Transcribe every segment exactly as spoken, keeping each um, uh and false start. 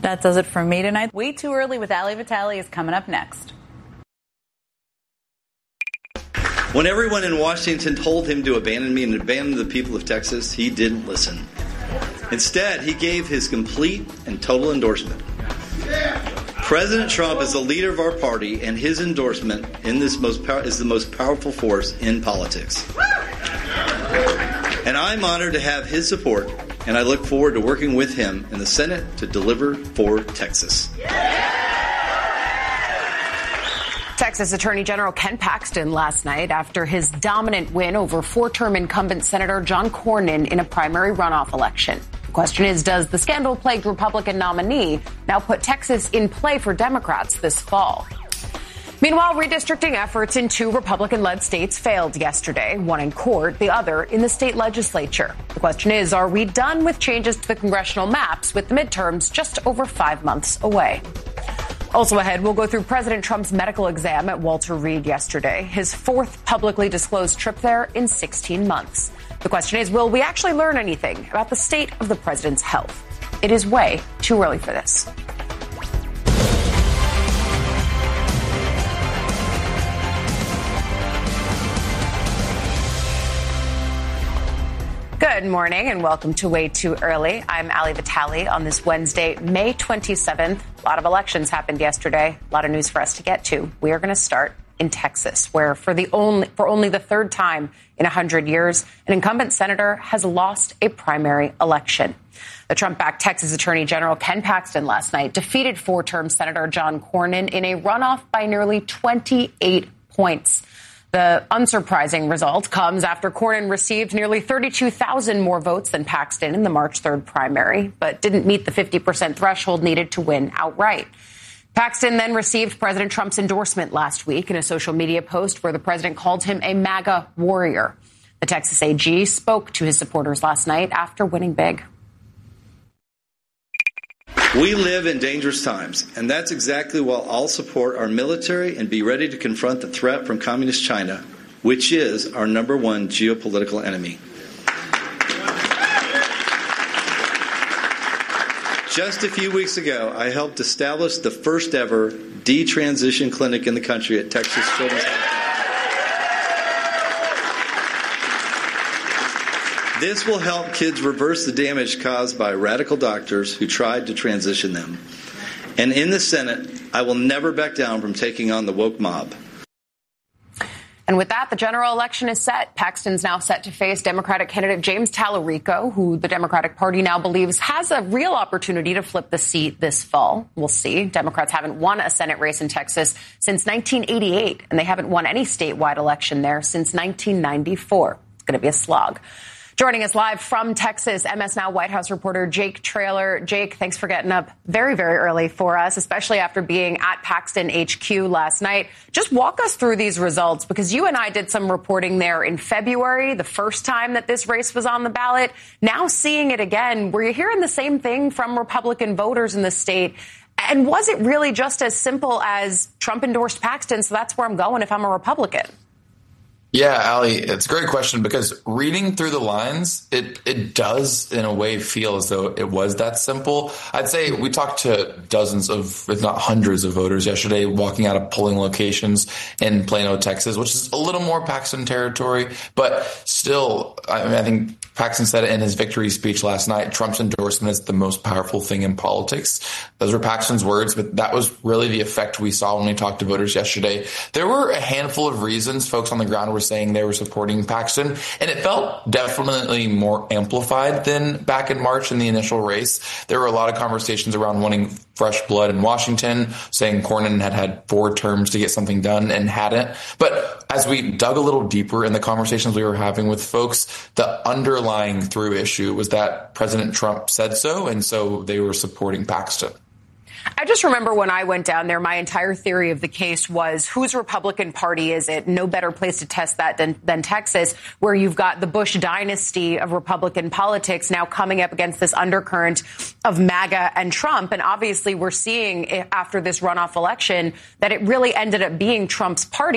That does it for me tonight. Way Too Early with Ali Vitale is coming up next. When everyone in Washington told him to abandon me and abandon the people of Texas, he didn't listen. Instead, he gave his complete and total endorsement. President Trump is the leader of our party, and his endorsement in this most pow- is the most powerful force in politics. And I'm honored to have his support, and I look forward to working with him in the Senate to deliver for Texas. Texas Attorney General Ken Paxton last night after his dominant win over four-term incumbent Senator John Cornyn in a primary runoff election. The question is, does the scandal-plagued Republican nominee now put Texas in play for Democrats this fall? Meanwhile, redistricting efforts in two Republican-led states failed yesterday, one in court, the other in the state legislature. The question is, are we done with changes to the congressional maps with the midterms just over five months away? Also ahead, we'll go through President Trump's medical exam at Walter Reed yesterday, his fourth publicly disclosed trip there in sixteen months. The question is, will we actually learn anything about the state of the president's health? It is way too early for this. Good morning and welcome to Way Too Early. I'm Ali Vitale on this Wednesday, May twenty-seventh. A lot of elections happened yesterday. A lot of news for us to get to. We are going to start in Texas, where for the only for only the third time in one hundred years, an incumbent senator has lost a primary election. The Trump-backed Texas Attorney General Ken Paxton last night defeated four-term Senator John Cornyn in a runoff by nearly twenty-eight points. The unsurprising result comes after Cornyn received nearly thirty-two thousand more votes than Paxton in the March third primary, but didn't meet the fifty percent threshold needed to win outright. Paxton then received President Trump's endorsement last week in a social media post where the president called him a MAGA warrior. The Texas A G spoke to his supporters last night after winning big. We live in dangerous times, and that's exactly why I'll support our military and be ready to confront the threat from Communist China, which is our number one geopolitical enemy. Just a few weeks ago, I helped establish the first ever detransition clinic in the country at Texas Children's Hospital. This will help kids reverse the damage caused by radical doctors who tried to transition them. And in the Senate, I will never back down from taking on the woke mob. And with that, the general election is set. Paxton's now set to face Democratic candidate James Tallarico, who the Democratic Party now believes has a real opportunity to flip the seat this fall. We'll see. Democrats haven't won a Senate race in Texas since nineteen eighty-eight, and they haven't won any statewide election there since nineteen ninety-four. It's going to be a slog. Joining us live from Texas, M S Now White House reporter Jake Traylor. Jake, thanks for getting up very, very early for us, especially after being at Paxton H Q last night. Just walk us through these results, because you and I did some reporting there in February, the first time that this race was on the ballot. Now seeing it again, were you hearing the same thing from Republican voters in the state? And was it really just as simple as Trump endorsed Paxton, so that's where I'm going if I'm a Republican? Yeah, Ali, it's a great question, because reading through the lines, it it does in a way feel as though it was that simple. I'd say we talked to dozens of, if not hundreds of voters yesterday walking out of polling locations in Plano, Texas, which is a little more Paxton territory, but still, I mean, I think Paxton said it in his victory speech last night, Trump's endorsement is the most powerful thing in politics. Those were Paxton's words, but that was really the effect we saw when we talked to voters yesterday. There were a handful of reasons folks on the ground were saying they were supporting Paxton, and it felt definitely more amplified than back in March in the initial race. There were a lot of conversations around wanting fresh blood in Washington, saying Cornyn had had four terms to get something done and hadn't. But as we dug a little deeper in the conversations we were having with folks, the underlying through issue was that President Trump said so, and so they were supporting Paxton. I just remember when I went down there, my entire theory of the case was, whose Republican Party is it? No better place to test that than, than Texas, where you've got the Bush dynasty of Republican politics now coming up against this undercurrent of MAGA and Trump. And obviously we're seeing after this runoff election that it really ended up being Trump's party.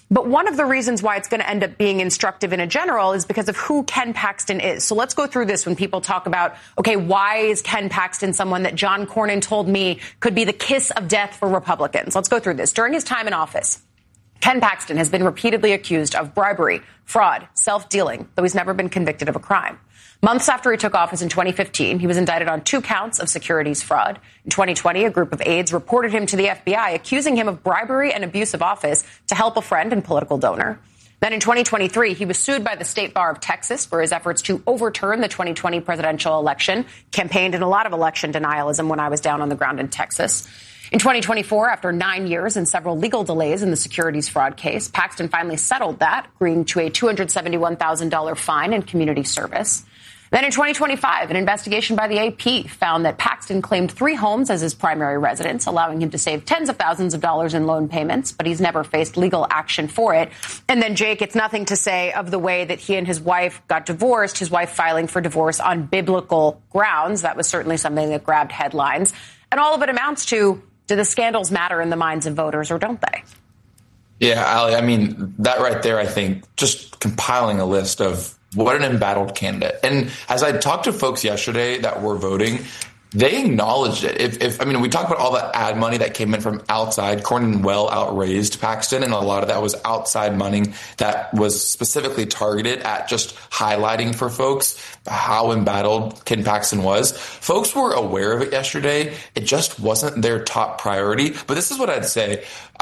But one of the reasons why it's going to end up being instructive in a general is because of who Ken Paxton is. So let's go through this when people talk about, okay, why is Ken Paxton someone that John Cornyn told me could be the kiss of death for Republicans? Let's go through this. During his time in office, Ken Paxton has been repeatedly accused of bribery, fraud, self-dealing, though he's never been convicted of a crime. Months after he took office in twenty fifteen, he was indicted on two counts of securities fraud. In twenty twenty, a group of aides reported him to the F B I, accusing him of bribery and abuse of office to help a friend and political donor. Then in twenty twenty-three, he was sued by the State Bar of Texas for his efforts to overturn the twenty twenty presidential election, campaigned in a lot of election denialism when I was down on the ground in Texas. In twenty twenty-four, after nine years and several legal delays in the securities fraud case, Paxton finally settled that, agreeing to a two hundred seventy-one thousand dollars fine and community service. Then in twenty twenty-five, an investigation by the A P found that Paxton claimed three homes as his primary residence, allowing him to save tens of thousands of dollars in loan payments, but he's never faced legal action for it. And then, Jake, it's nothing to say of the way that he and his wife got divorced, his wife filing for divorce on biblical grounds. That was certainly something that grabbed headlines. And all of it amounts to, do the scandals matter in the minds of voters or don't they? Yeah, Ali, I mean, that right there, I think, just compiling a list of what an embattled candidate. And as I talked to folks yesterday that were voting, they acknowledged it. If, if I mean, we talked about all the ad money that came in from outside. Cornyn well outraised Paxton, and a lot of that was outside money that was specifically targeted at just highlighting for folks how embattled Ken Paxton was. Folks were aware of it yesterday. It just wasn't their top priority. But this is what I'd say.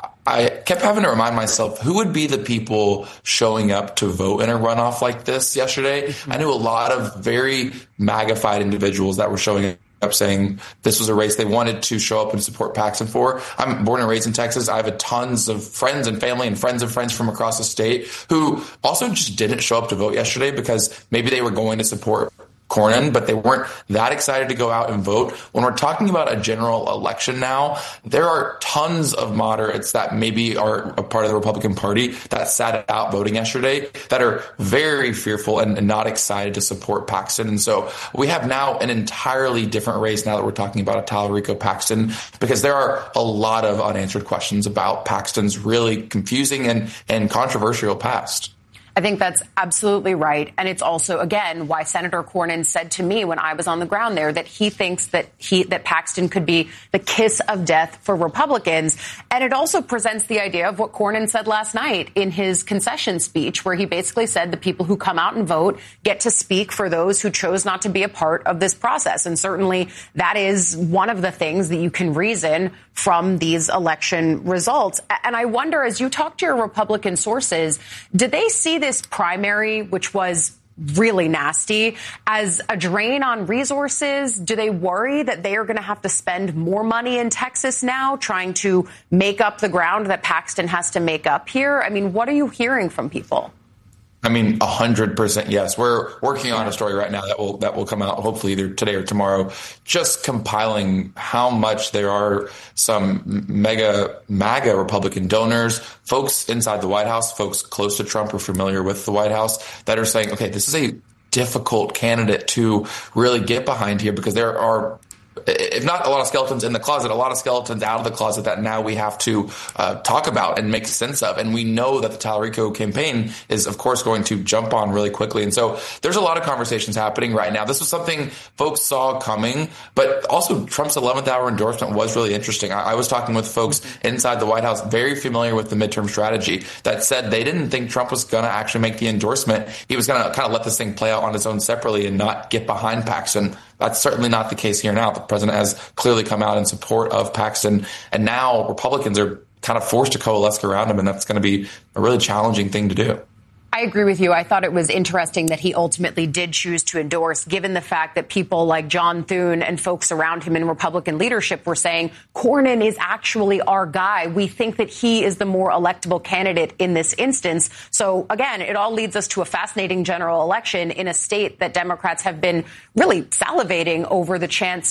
I kept having to remind myself, who would be the people showing up to vote in a runoff like this yesterday? Mm-hmm. I knew a lot of very magnified individuals that were showing up saying this was a race they wanted to show up and support Paxton for. I'm born and raised in Texas. I have a tons of friends and family and friends of friends from across the state who also just didn't show up to vote yesterday because maybe they were going to support Cornyn, but they weren't that excited to go out and vote. When we're talking about a general election now, there are tons of moderates that maybe are a part of the Republican Party that sat out voting yesterday that are very fearful and not excited to support Paxton. And so we have now an entirely different race now that we're talking about Talarico Paxton, because there are a lot of unanswered questions about Paxton's really confusing and, and controversial past. I think that's absolutely right. And it's also, again, why Senator Cornyn said to me when I was on the ground there that he thinks that he that Paxton could be the kiss of death for Republicans. And it also presents the idea of what Cornyn said last night in his concession speech, where he basically said the people who come out and vote get to speak for those who chose not to be a part of this process. And certainly that is one of the things that you can reason from these election results. And I wonder, as you talk to your Republican sources, did they see this primary, which was really nasty, as a drain on resources? Do they worry that they are going to have to spend more money in Texas now trying to make up the ground that Paxton has to make up here? I mean, what are you hearing from people? I mean, a hundred percent. Yes. We're working on a story right now that will, that will come out hopefully either today or tomorrow, just compiling how much there are some mega MAGA Republican donors, folks inside the White House, folks close to Trump or familiar with the White House that are saying, okay, this is a difficult candidate to really get behind here because there are, if not a lot of skeletons in the closet, a lot of skeletons out of the closet that now we have to uh, talk about and make sense of. And we know that the Talarico campaign is, of course, going to jump on really quickly. And so there's a lot of conversations happening right now. This was something folks saw coming, but also Trump's eleventh hour endorsement was really interesting. I, I was talking with folks inside the White House very familiar with the midterm strategy that said they didn't think Trump was going to actually make the endorsement. He was going to kind of let this thing play out on its own separately and not get behind Paxton. That's certainly not the case here now. The president has clearly come out in support of Paxton, and now Republicans are kind of forced to coalesce around him, and that's going to be a really challenging thing to do. I agree with you. I thought it was interesting that he ultimately did choose to endorse, given the fact that people like John Thune and folks around him in Republican leadership were saying Cornyn is actually our guy. We think that he is the more electable candidate in this instance. So, again, it all leads us to a fascinating general election in a state that Democrats have been really salivating over the chance to potentially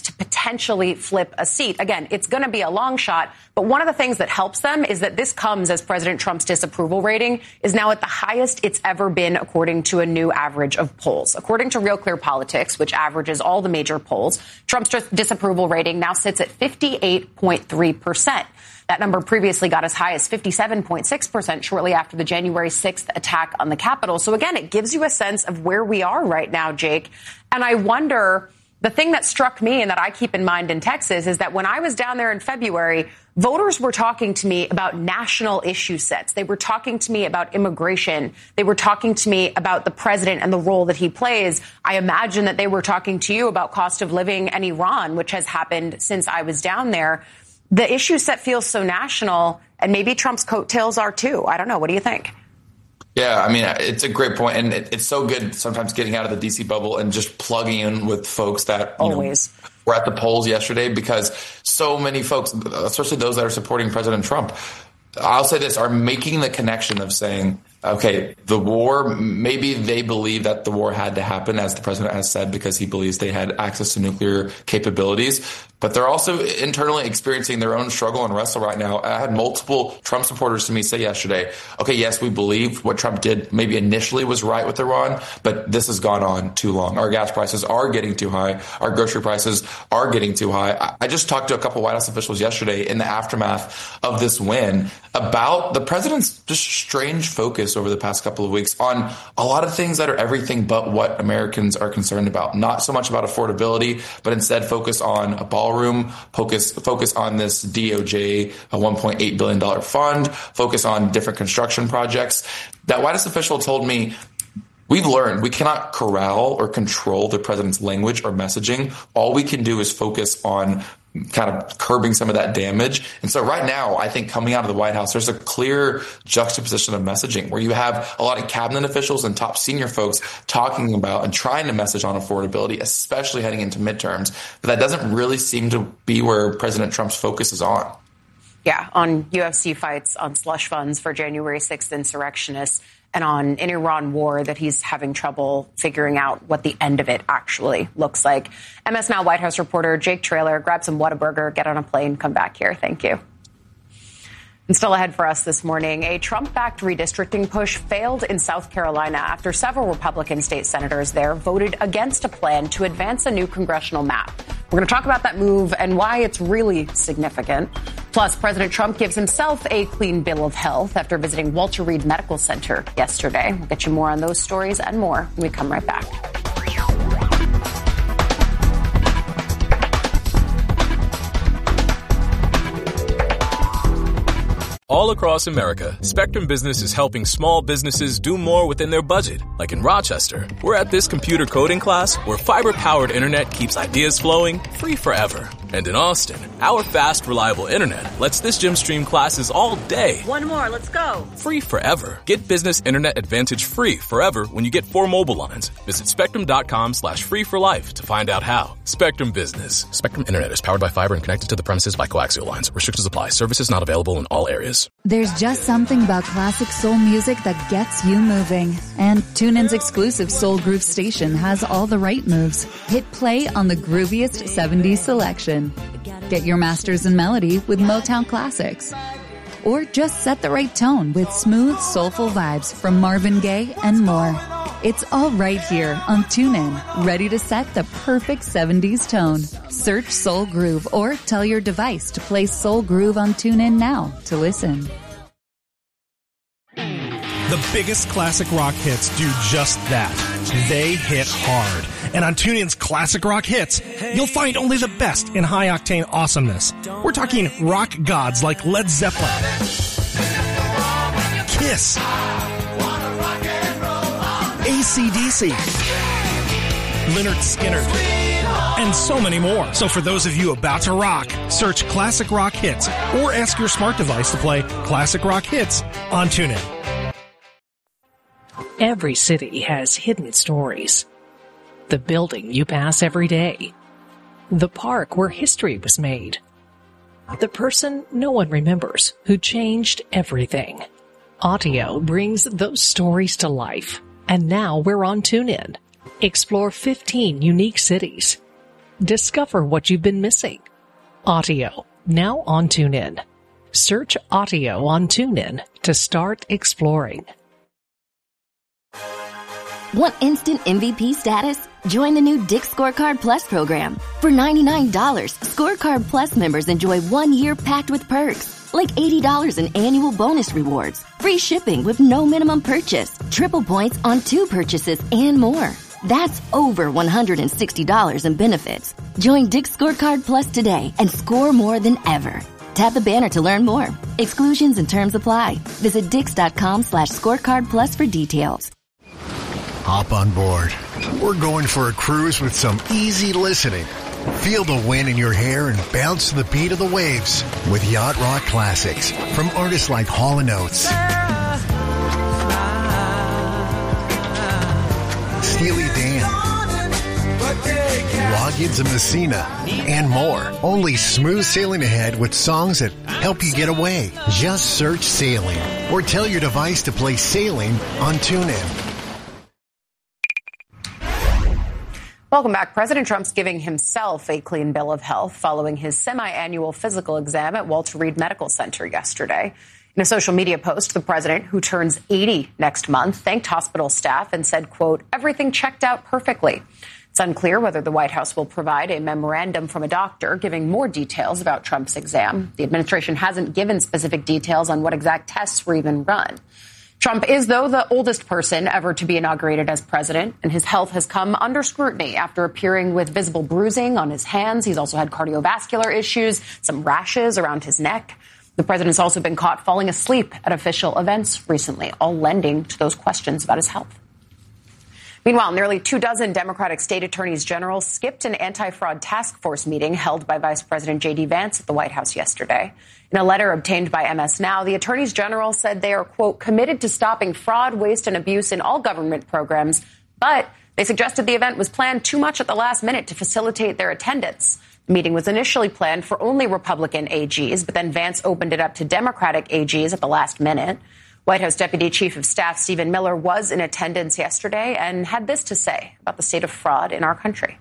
potentially flip a seat. Again, it's going to be a long shot, but one of the things that helps them is that this comes as President Trump's disapproval rating is now at the highest it's ever been, according to a new average of polls. According to Real Clear Politics, which averages all the major polls, Trump's disapproval rating now sits at fifty-eight point three percent. That number previously got as high as fifty-seven point six percent shortly after the January sixth attack on the Capitol. So again, it gives you a sense of where we are right now, Jake. And I wonder, the thing that struck me and that I keep in mind in Texas is that when I was down there in February, voters were talking to me about national issue sets. They were talking to me about immigration. They were talking to me about the president and the role that he plays. I imagine that they were talking to you about cost of living and Iran, which has happened since I was down there. The issue set feels so national, and maybe Trump's coattails are too. I don't know. What do you think? Yeah, I mean, it's a great point, and it, it's so good sometimes getting out of the D C bubble and just plugging in with folks that you always know, were at the polls yesterday, because so many folks, especially those that are supporting President Trump, I'll say this, are making the connection of saying, okay, the war, maybe they believe that the war had to happen, as the president has said, because he believes they had access to nuclear capabilities. But they're also internally experiencing their own struggle and wrestle right now. I had multiple Trump supporters to me say yesterday, okay, yes, we believe what Trump did maybe initially was right with Iran, but this has gone on too long. Our gas prices are getting too high. Our grocery prices are getting too high. I just talked to a couple White House officials yesterday in the aftermath of this win about the president's just strange focus over the past couple of weeks on a lot of things that are everything but what Americans are concerned about. Not so much about affordability, but instead focus on a ballroom, focus focus on this D O J, a one point eight billion dollars fund, focus on different construction projects. That White House official told me, we've learned we cannot corral or control the president's language or messaging. All we can do is focus on kind of curbing some of that damage. And so right now, I think coming out of the White House, there's a clear juxtaposition of messaging where you have a lot of cabinet officials and top senior folks talking about and trying to message on affordability, especially heading into midterms. But that doesn't really seem to be where President Trump's focus is on. Yeah, on U F C fights, on slush funds for January sixth insurrectionists, and on an Iran war that he's having trouble figuring out what the end of it actually looks like. M S Now White House reporter Jake Traylor, grab some Whataburger, get on a plane, come back here. Thank you. And still ahead for us this morning, a Trump-backed redistricting push failed in South Carolina after several Republican state senators there voted against a plan to advance a new congressional map. We're going to talk about that move and why it's really significant. Plus, President Trump gives himself a clean bill of health after visiting Walter Reed Medical Center yesterday. We'll get you more on those stories and more when we come right back. All across America, Spectrum Business is helping small businesses do more within their budget. Like in Rochester, we're at this computer coding class where fiber-powered internet keeps ideas flowing free forever. And in Austin, our fast, reliable internet lets this gym stream classes all day. One more, let's go. Free forever. Get Business Internet Advantage free forever when you get four mobile lines. Visit spectrum.com slash free for life to find out how. Spectrum Business. Spectrum Internet is powered by fiber and connected to the premises by coaxial lines. Restrictions apply. Services not available in all areas. There's just something about classic soul music that gets you moving. And TuneIn's exclusive Soul Groove station has all the right moves. Hit play on the grooviest seventies selection. Get your masters in melody with Motown classics. Or just set the right tone with smooth, soulful vibes from Marvin Gaye and more. It's all right here on TuneIn, ready to set the perfect seventies tone. Search Soul Groove or tell your device to play Soul Groove on TuneIn now to listen. The biggest classic rock hits do just that. They hit hard. And on TuneIn's Classic Rock Hits, you'll find only the best in high-octane awesomeness. We're talking rock gods like Led Zeppelin, Kiss, A C D C, Lynyrd Skynyrd, and so many more. So for those of you about to rock, search Classic Rock Hits or ask your smart device to play Classic Rock Hits on TuneIn. Every city has hidden stories. The building you pass every day. The park where history was made. The person no one remembers who changed everything. Audio brings those stories to life. And now we're on TuneIn. Explore fifteen unique cities. Discover what you've been missing. Audio, now on TuneIn. Search Audio on TuneIn to start exploring. Want instant M V P status? Join the new Dick's Scorecard Plus program. For ninety-nine dollars, Scorecard Plus members enjoy one year packed with perks, like eighty dollars in annual bonus rewards, free shipping with no minimum purchase, triple points on two purchases, and more. That's over one hundred sixty dollars in benefits. Join Dick's Scorecard Plus today and score more than ever. Tap the banner to learn more. Exclusions and terms apply. Visit dix.com slash scorecard plus for details. Hop on board. We're going for a cruise with some easy listening. Feel the wind in your hair and bounce to the beat of the waves with Yacht Rock Classics from artists like Hall and Oates, Steely Dan, Loggins and Messina, and more. Only smooth sailing ahead with songs that help you get away. Just search Sailing or tell your device to play Sailing on TuneIn. Welcome back. President Trump's giving himself a clean bill of health following his semi-annual physical exam at Walter Reed Medical Center yesterday. In a social media post, the president, who turns eighty next month, thanked hospital staff and said, quote, everything checked out perfectly. It's unclear whether the White House will provide a memorandum from a doctor giving more details about Trump's exam. The administration hasn't given specific details on what exact tests were even run. Trump is, though, the oldest person ever to be inaugurated as president, and his health has come under scrutiny after appearing with visible bruising on his hands. He's also had cardiovascular issues, some rashes around his neck. The president's also been caught falling asleep at official events recently, all lending to those questions about his health. Meanwhile, nearly two dozen Democratic state attorneys general skipped an anti-fraud task force meeting held by Vice President J D Vance at the White House yesterday. In a letter obtained by M S Now, the attorneys general said they are, quote, committed to stopping fraud, waste, and abuse in all government programs, but they suggested the event was planned too much at the last minute to facilitate their attendance. The meeting was initially planned for only Republican A Gs, but then Vance opened it up to Democratic A Gs at the last minute. White House Deputy Chief of Staff Stephen Miller was in attendance yesterday and had this to say about the state of fraud in our country.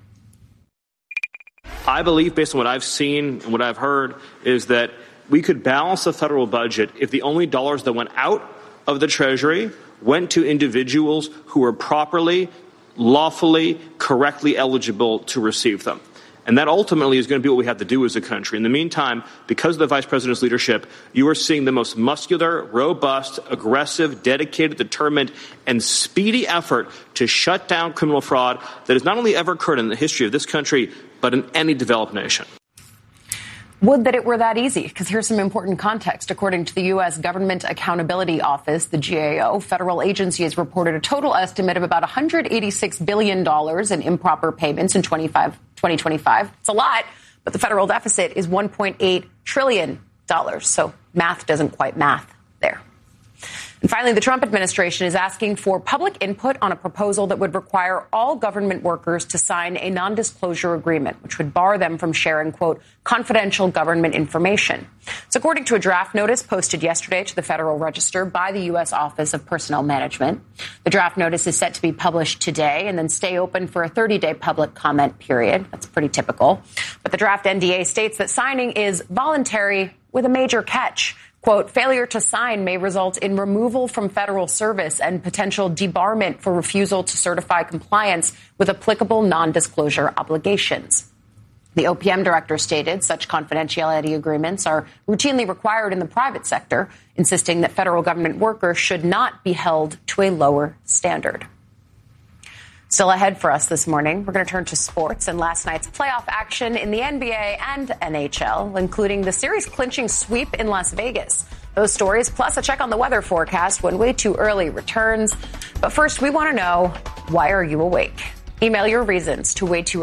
I believe, based on what I've seen and what I've heard, is that we could balance the federal budget if the only dollars that went out of the Treasury went to individuals who were properly, lawfully, correctly eligible to receive them. And that ultimately is going to be what we have to do as a country. In the meantime, because of the vice president's leadership, you are seeing the most muscular, robust, aggressive, dedicated, determined, and speedy effort to shut down criminal fraud that has not only ever occurred in the history of this country, but in any developed nation. Would that it were that easy, because here's some important context. According to the U S Government Accountability Office, the G A O, federal agencies reported a total estimate of about one hundred eighty-six billion dollars in improper payments in twenty twenty-five. It's a lot, but the federal deficit is one point eight trillion dollars. So math doesn't quite math there. And finally, the Trump administration is asking for public input on a proposal that would require all government workers to sign a non-disclosure agreement, which would bar them from sharing, quote, confidential government information. So according to a draft notice posted yesterday to the Federal Register by the U S Office of Personnel Management, the draft notice is set to be published today and then stay open for a thirty-day public comment period. That's pretty typical. But the draft N D A states that signing is voluntary with a major catch. Quote, failure to sign may result in removal from federal service and potential debarment for refusal to certify compliance with applicable non-disclosure obligations. The O P M director stated such confidentiality agreements are routinely required in the private sector, insisting that federal government workers should not be held to a lower standard. Still ahead for us this morning, we're going to turn to sports and last night's playoff action in the N B A and N H L, including the series-clinching sweep in Las Vegas. Those stories, plus a check on the weather forecast when Way Too Early returns. But first, we want to know, why are you awake? Email your reasons to way too